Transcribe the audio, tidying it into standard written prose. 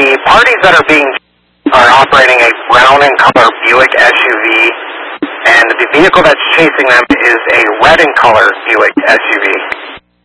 The parties that are operating a brown in color Buick SUV, and the vehicle that's chasing them is a red in color Buick SUV.